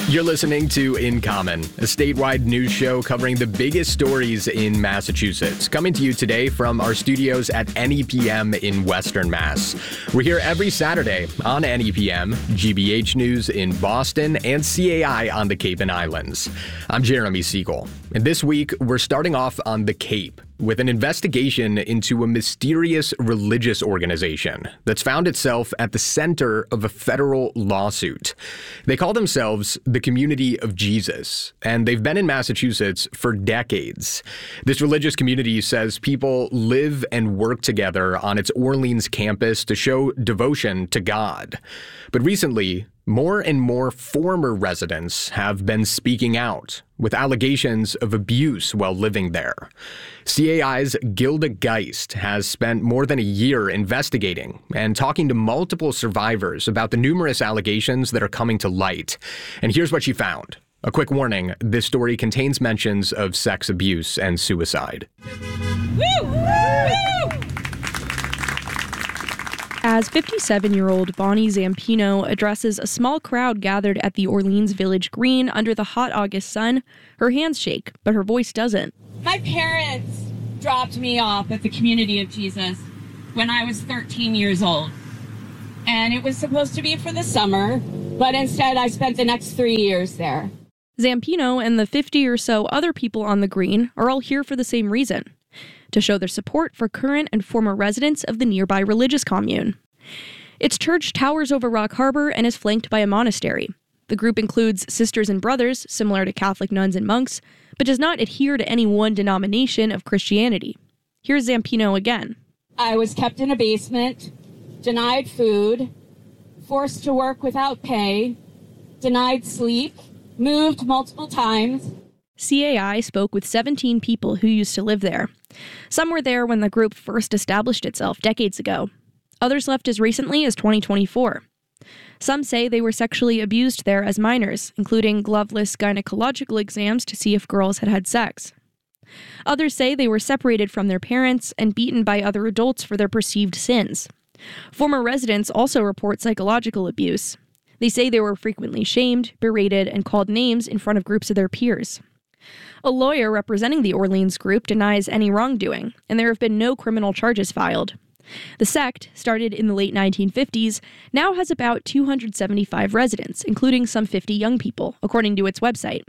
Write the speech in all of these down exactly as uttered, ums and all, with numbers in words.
You're listening to In Common, a statewide news show covering the biggest stories in Massachusetts. Coming to you today from our studios at N E P M in Western Mass. We're here every Saturday on N E P M, G B H News in Boston, and C A I on the Cape and Islands. I'm Jeremy Siegel, and this week we're starting off on the Cape with an investigation into a mysterious religious organization that's found itself at the center of a federal lawsuit. They call themselves the Community of Jesus, and they've been in Massachusetts for decades. This religious community says people live and work together on its Orleans campus to show devotion to God. But recently, more and more former residents have been speaking out with allegations of abuse while living there. C A I's Gilda Geist has spent more than a year investigating and talking to multiple survivors about the numerous allegations that are coming to light. And here's what she found. A quick warning, this story contains mentions of sex abuse and suicide. Woo! Woo! As fifty-seven-year-old Bonnie Zampino addresses a small crowd gathered at the Orleans Village Green under the hot August sun, her hands shake, but her voice doesn't. My parents dropped me off at the Community of Jesus when I was thirteen years old. And it was supposed to be for the summer, but instead I spent the next three years there. Zampino and the fifty or so other people on the green are all here for the same reason: to show their support for current and former residents of the nearby religious commune. Its church towers over Rock Harbor and is flanked by a monastery. The group includes sisters and brothers, similar to Catholic nuns and monks, but does not adhere to any one denomination of Christianity. Here's Zampino again. I was kept in a basement, denied food, forced to work without pay, denied sleep, moved multiple times. C A I spoke with seventeen people who used to live there. Some were there when the group first established itself decades ago. Others left as recently as twenty twenty-four. Some say they were sexually abused there as minors, including gloveless gynecological exams to see if girls had had sex. Others say they were separated from their parents and beaten by other adults for their perceived sins. Former residents also report psychological abuse. They say they were frequently shamed, berated, and called names in front of groups of their peers. A lawyer representing the Orleans group denies any wrongdoing, and there have been no criminal charges filed. The sect, started in the late nineteen fifties, now has about two hundred seventy-five residents, including some fifty young people, according to its website.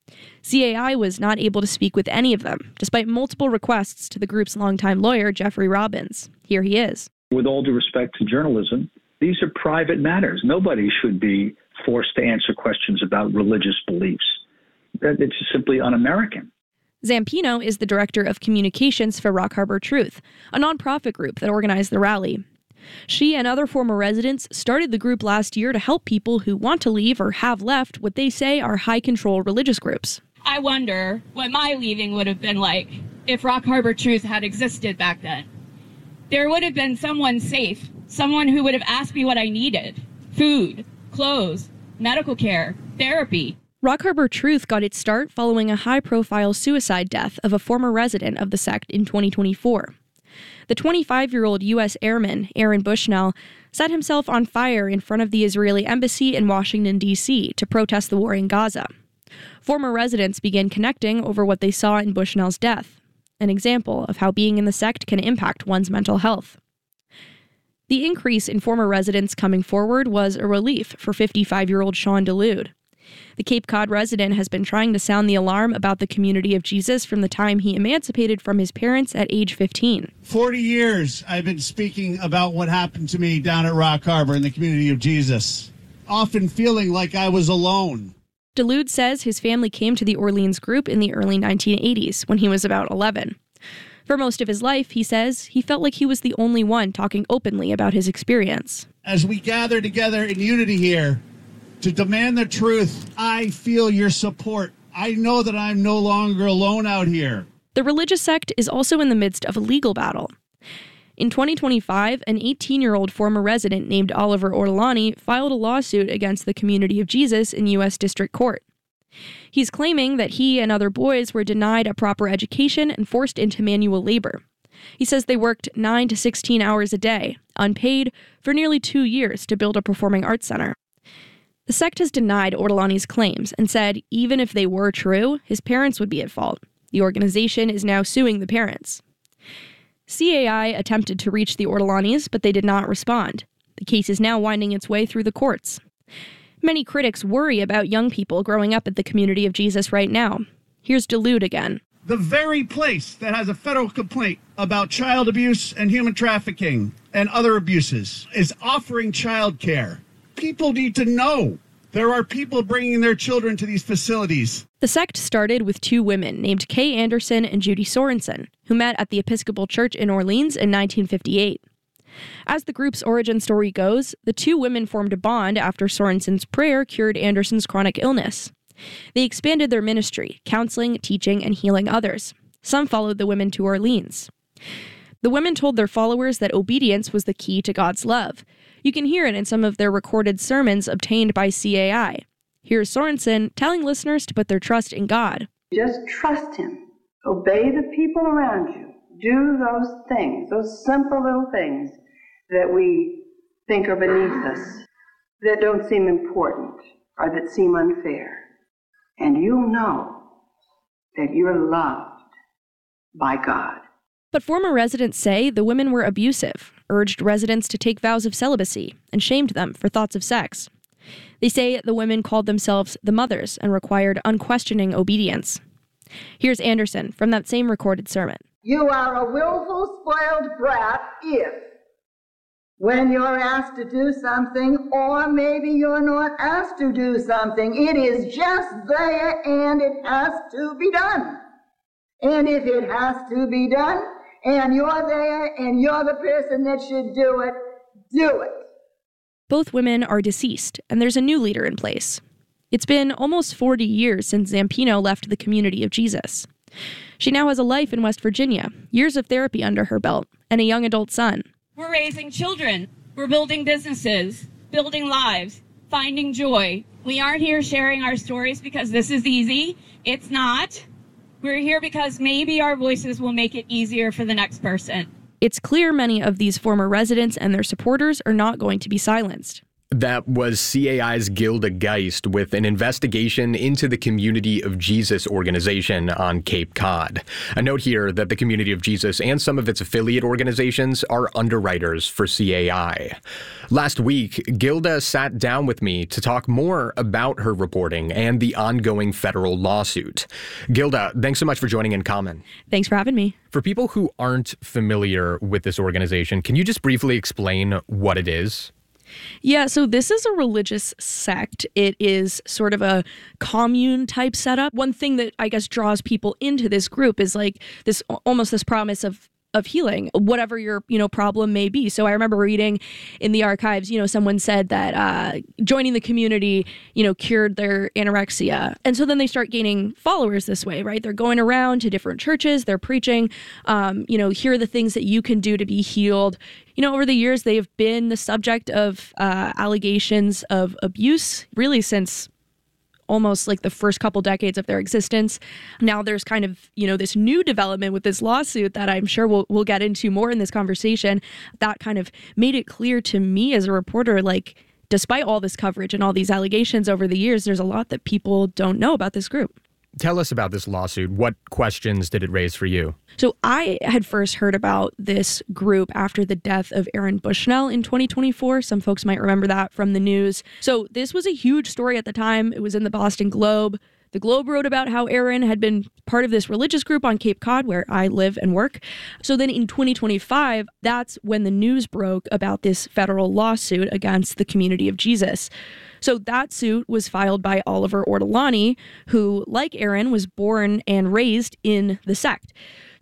C A I was not able to speak with any of them, despite multiple requests to the group's longtime lawyer, Jeffrey Robbins. Here he is. With all due respect to journalism, these are private matters. Nobody should be forced to answer questions about religious beliefs. It's simply un-American. Zampino is the director of communications for Rock Harbor Truth, a nonprofit group that organized the rally. She and other former residents started the group last year to help people who want to leave or have left what they say are high-control religious groups. I wonder what my leaving would have been like if Rock Harbor Truth had existed back then. There would have been someone safe, someone who would have asked me what I needed: food, clothes, medical care, therapy. Rock Harbor Truth got its start following a high-profile suicide death of a former resident of the sect in twenty twenty-four. The twenty-five-year-old U S airman, Aaron Bushnell, set himself on fire in front of the Israeli embassy in Washington, D C to protest the war in Gaza. Former residents began connecting over what they saw in Bushnell's death, an example of how being in the sect can impact one's mental health. The increase in former residents coming forward was a relief for fifty-five-year-old Sean DeLude. The Cape Cod resident has been trying to sound the alarm about the Community of Jesus from the time he emancipated from his parents at age fifteen. forty years I've been speaking about what happened to me down at Rock Harbor in the Community of Jesus, often feeling like I was alone. DeLude says his family came to the Orleans group in the early nineteen eighties when he was about eleven. For most of his life, he says, he felt like he was the only one talking openly about his experience. As we gather together in unity here to demand the truth, I feel your support. I know that I'm no longer alone out here. The religious sect is also in the midst of a legal battle. In twenty twenty-five, an eighteen-year-old former resident named Oliver Ortolani filed a lawsuit against the Community of Jesus in U S District Court. He's claiming that he and other boys were denied a proper education and forced into manual labor. He says they worked nine to sixteen hours a day, unpaid, for nearly two years to build a performing arts center. The sect has denied Ortolani's claims and said even if they were true, his parents would be at fault. The organization is now suing the parents. C A I attempted to reach the Ortolanis, but they did not respond. The case is now winding its way through the courts. Many critics worry about young people growing up at the Community of Jesus right now. Here's Dulude again. The very place that has a federal complaint about child abuse and human trafficking and other abuses is offering child care. People need to know there are people bringing their children to these facilities. The sect started with two women named Kay Anderson and Judy Sorensen, who met at the Episcopal Church in Orleans in nineteen fifty-eight. As the group's origin story goes, the two women formed a bond after Sorensen's prayer cured Anderson's chronic illness. They expanded their ministry, counseling, teaching, and healing others. Some followed the women to Orleans. The women told their followers that obedience was the key to God's love. You can hear it in some of their recorded sermons obtained by C A I. Here's Sorensen telling listeners to put their trust in God. Just trust Him. Obey the people around you. Do those things, those simple little things that we think are beneath us, that don't seem important or that seem unfair. And you'll know that you're loved by God. But former residents say the women were abusive, urged residents to take vows of celibacy, and shamed them for thoughts of sex. They say the women called themselves the mothers and required unquestioning obedience. Here's Anderson from that same recorded sermon. You are a willful, spoiled brat if, when you're asked to do something, or maybe you're not asked to do something, it is just there and it has to be done. And if it has to be done, and you're there and you're the person that should do it, do it. Both women are deceased, and there's a new leader in place. It's been almost forty years since Zampino left the Community of Jesus. She now has a life in West Virginia, years of therapy under her belt, and a young adult son. We're raising children. We're building businesses, building lives, finding joy. We aren't here sharing our stories because this is easy. It's not. We're here because maybe our voices will make it easier for the next person. It's clear many of these former residents and their supporters are not going to be silenced. That was C A I's Gilda Geist with an investigation into the Community of Jesus organization on Cape Cod. A note here that the Community of Jesus and some of its affiliate organizations are underwriters for C A I. Last week, Gilda sat down with me to talk more about her reporting and the ongoing federal lawsuit. Gilda, thanks so much for joining In Common. Thanks for having me. For people who aren't familiar with this organization, can you just briefly explain what it is? Yeah, so this is a religious sect. It is sort of a commune type setup. One thing that I guess draws people into this group is like this almost this promise of of healing, whatever your, you know, problem may be. So I remember reading in the archives, you know, someone said that uh, joining the community, you know, cured their anorexia. And so then they start gaining followers this way, right? They're going around to different churches, they're preaching, um, you know, here are the things that you can do to be healed. You know, over the years, they've been the subject of uh, allegations of abuse, really since almost like the first couple decades of their existence. Now there's kind of, you know, this new development with this lawsuit that I'm sure we'll, we'll get into more in this conversation that kind of made it clear to me as a reporter, like, despite all this coverage and all these allegations over the years, there's a lot that people don't know about this group. Tell us about this lawsuit. What questions did it raise for you? So I had first heard about this group after the death of Aaron Bushnell in twenty twenty-four. Some folks might remember that from the news. So this was a huge story at the time. It was in the Boston Globe. The Globe wrote about how Aaron had been part of this religious group on Cape Cod, where I live and work. So then in twenty twenty-five, that's when the news broke about this federal lawsuit against the Community of Jesus. So that suit was filed by Oliver Ortolani, who, like Aaron, was born and raised in the sect.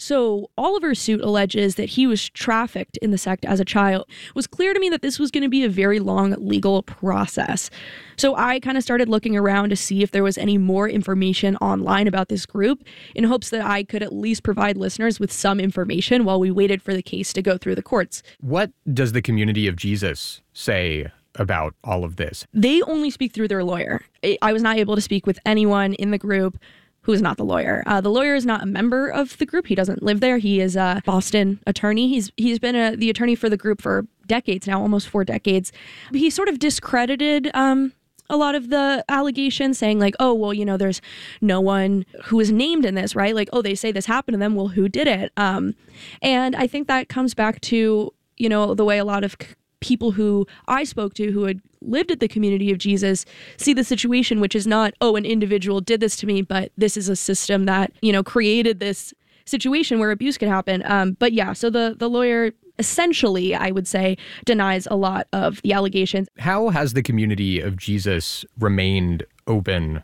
So Oliver's suit alleges that he was trafficked in the sect as a child. It was clear to me that this was going to be a very long legal process. So I kind of started looking around to see if there was any more information online about this group in hopes that I could at least provide listeners with some information while we waited for the case to go through the courts. What does the Community of Jesus say about all of this? They only speak through their lawyer. I was not able to speak with anyone in the group who is not the lawyer. Uh, the lawyer is not a member of the group. He doesn't live there. He is a Boston attorney. He's he's been a, the attorney for the group for decades now, almost four decades. He sort of discredited um, a lot of the allegations, saying like, oh, well, you know, there's no one who is named in this, right? Like, oh, they say this happened to them. Well, who did it? Um, and I think that comes back to, you know, the way a lot of c- people who I spoke to who had lived at the Community of Jesus see the situation, which is not, oh, an individual did this to me, but this is a system that, you know, created this situation where abuse could happen. Um, but yeah, so the, the lawyer essentially, I would say, denies a lot of the allegations. How has the Community of Jesus remained open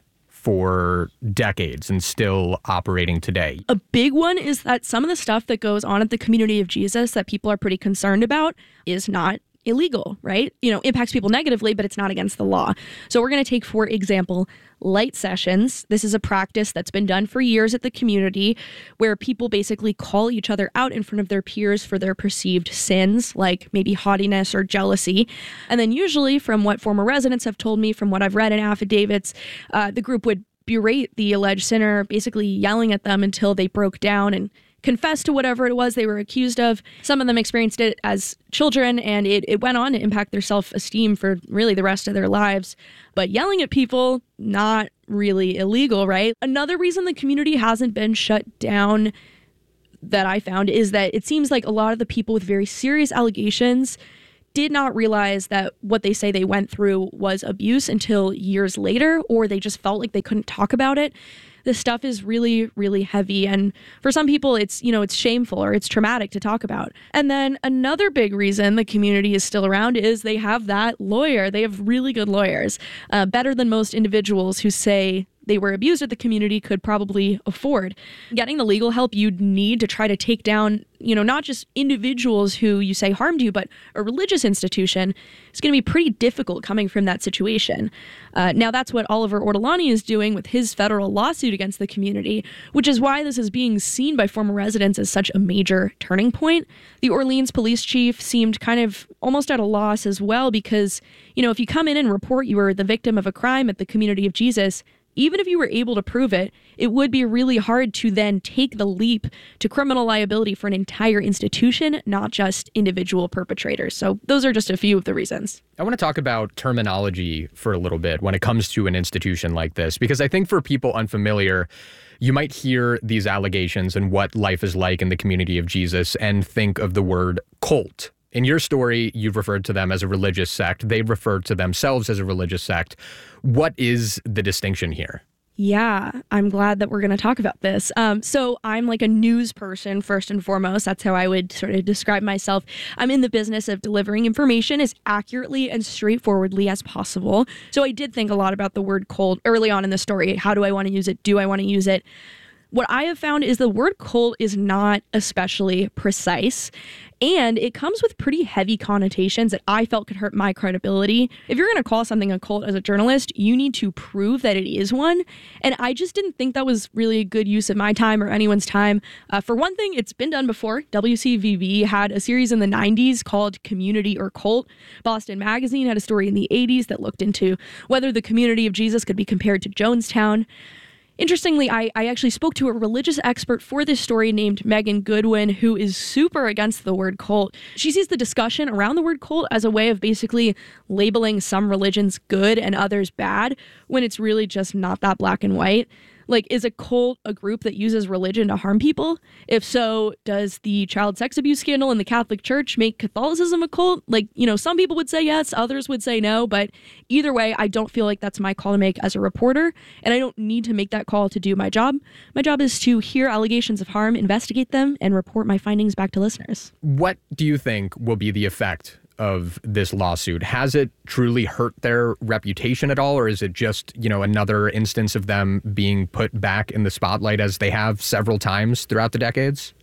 for decades and still operating today? A big one is that some of the stuff that goes on at the Community of Jesus that people are pretty concerned about is not illegal, right? You know, impacts people negatively, but it's not against the law. So we're going to take, for example, light sessions. This is a practice that's been done for years at the community where people basically call each other out in front of their peers for their perceived sins, like maybe haughtiness or jealousy. And then usually, from what former residents have told me, from what I've read in affidavits, uh, the group would berate the alleged sinner, basically yelling at them until they broke down and confessed to whatever it was they were accused of. Some of them experienced it as children, and it, it went on to impact their self-esteem for really the rest of their lives. But yelling at people, not really illegal, right? Another reason the community hasn't been shut down that I found is that it seems like a lot of the people with very serious allegations did not realize that what they say they went through was abuse until years later, or they just felt like they couldn't talk about it. This stuff is really, really heavy. And for some people, it's, you know, it's shameful or it's traumatic to talk about. And then another big reason the community is still around is they have that lawyer. They have really good lawyers, uh, better than most individuals who say they were abused at the community could probably afford. Getting the legal help you'd need to try to take down, you know, not just individuals who you say harmed you, but a religious institution is going to be pretty difficult coming from that situation. Uh, now, that's what Oliver Ortolani is doing with his federal lawsuit against the community, which is why this is being seen by former residents as such a major turning point. The Orleans police chief seemed kind of almost at a loss as well because, you know, if you come in and report you were the victim of a crime at the Community of Jesus, even if you were able to prove it, it would be really hard to then take the leap to criminal liability for an entire institution, not just individual perpetrators. So those are just a few of the reasons. I want to talk about terminology for a little bit when it comes to an institution like this, because I think for people unfamiliar, you might hear these allegations and what life is like in the Community of Jesus and think of the word cult. In your story, you've referred to them as a religious sect. They referred to themselves as a religious sect. What is the distinction here? Yeah, I'm glad that we're going to talk about this. Um, so I'm like a news person, first and foremost. That's how I would sort of describe myself. I'm in the business of delivering information as accurately and straightforwardly as possible. So I did think a lot about the word cult early on in the story. How do I want to use it? Do I want to use it? What I have found is the word cult is not especially precise, and it comes with pretty heavy connotations that I felt could hurt my credibility. If you're going to call something a cult as a journalist, you need to prove that it is one, and I just didn't think that was really a good use of my time or anyone's time. Uh, for one thing, it's been done before. W C V B had a series in the nineties called Community or Cult. Boston Magazine had a story in the eighties that looked into whether the Community of Jesus could be compared to Jonestown. Interestingly, I, I actually spoke to a religious expert for this story named Megan Goodwin, who is super against the word cult. She sees the discussion around the word cult as a way of basically labeling some religions good and others bad, when it's really just not that black and white. Like, is a cult a group that uses religion to harm people? If so, does the child sex abuse scandal in the Catholic Church make Catholicism a cult? Like, you know, some people would say yes, others would say no, but either way, I don't feel like that's my call to make as a reporter, and I don't need to make that call to do my job. My job is to hear allegations of harm, investigate them, and report my findings back to listeners. What do you think will be the effect of this lawsuit? Has it truly hurt their reputation at all, or is it just, you know, another instance of them being put back in the spotlight as they have several times throughout the decades?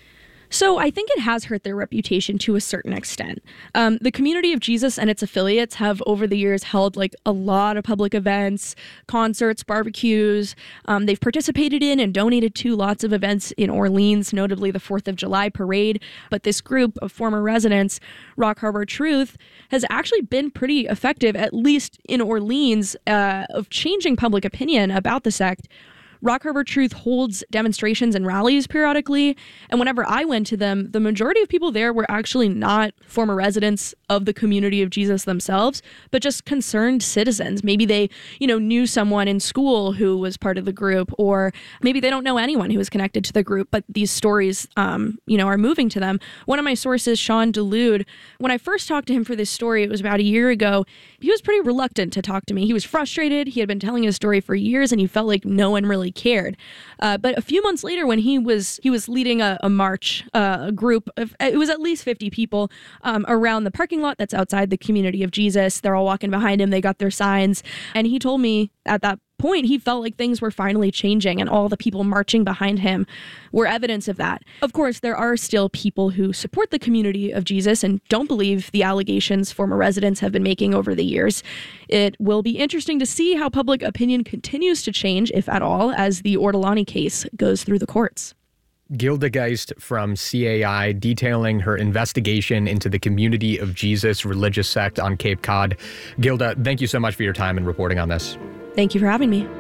So I think it has hurt their reputation to a certain extent. Um, the Community of Jesus and its affiliates have over the years held like a lot of public events, concerts, barbecues. Um, they've participated in and donated to lots of events in Orleans, notably the fourth of July parade. But this group of former residents, Rock Harbor Truth, has actually been pretty effective, at least in Orleans, uh, of changing public opinion about the sect. Rock Harbor Truth holds demonstrations and rallies periodically, and whenever I went to them, the majority of people there were actually not former residents of the Community of Jesus themselves, but just concerned citizens. Maybe they, you know, knew someone in school who was part of the group, or maybe they don't know anyone who is connected to the group, but these stories, um, you know, are moving to them. One of my sources, Sean DeLude, when I first talked to him for this story, it was about a year ago, he was pretty reluctant to talk to me. He was frustrated. He had been telling his story for years, and he felt like no one really cared. Uh, but a few months later, when he was he was leading a, a march, uh, a group of, it was at least fifty people um, around the parking lot that's outside the Community of Jesus. They're all walking behind him. They got their signs. And he told me at that point, he felt like things were finally changing, and all the people marching behind him were evidence of that. Of course, there are still people who support the Community of Jesus and don't believe the allegations former residents have been making over the years. It will be interesting to see how public opinion continues to change, if at all, as the Ortolani case goes through the courts. Gilda Geist from C A I detailing her investigation into the Community of Jesus religious sect on Cape Cod. Gilda, thank you so much for your time and reporting on this. Thank you for having me.